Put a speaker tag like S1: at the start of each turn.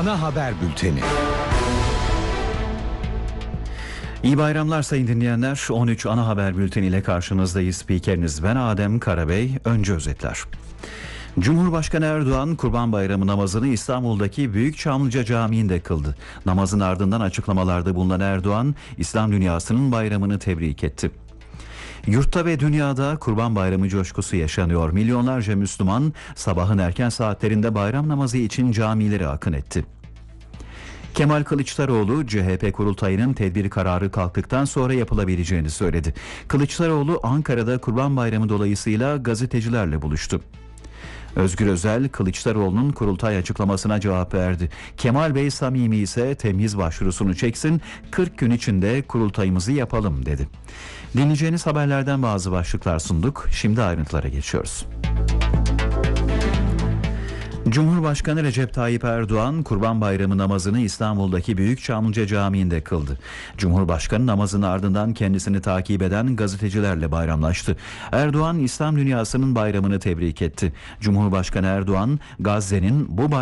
S1: Ana haber bülteni.
S2: İyi bayramlar sayın dinleyenler. 13 ana haber bülteni ile karşınızdayız. Spikeriniz ben Adem Karabey. Önce özetler. Cumhurbaşkanı Erdoğan Kurban Bayramı namazını İstanbul'daki Büyük Çamlıca Camii'nde kıldı. Namazın ardından açıklamalarda bulunan Erdoğan, İslam dünyasının bayramını tebrik etti. Yurtta ve dünyada Kurban Bayramı coşkusu yaşanıyor. Milyonlarca Müslüman sabahın erken saatlerinde bayram namazı için camilere akın etti. Kemal Kılıçdaroğlu, CHP kurultayının tedbir kararı kalktıktan sonra yapılabileceğini söyledi. Kılıçdaroğlu, Ankara'da Kurban Bayramı dolayısıyla gazetecilerle buluştu. Özgür Özel, Kılıçdaroğlu'nun kurultay açıklamasına cevap verdi. Kemal Bey samimi ise temyiz başvurusunu çeksin, 40 gün içinde kurultayımızı yapalım dedi. Dinleyeceğiniz haberlerden bazı başlıklar sunduk. Şimdi ayrıntılara geçiyoruz. Cumhurbaşkanı Recep Tayyip Erdoğan Kurban Bayramı namazını İstanbul'daki Büyük Çamlıca Camii'nde kıldı. Cumhurbaşkanı namazın ardından kendisini takip eden gazetecilerle bayramlaştı. Erdoğan İslam dünyasının bayramını tebrik etti. Cumhurbaşkanı Erdoğan, Gazze'nin bu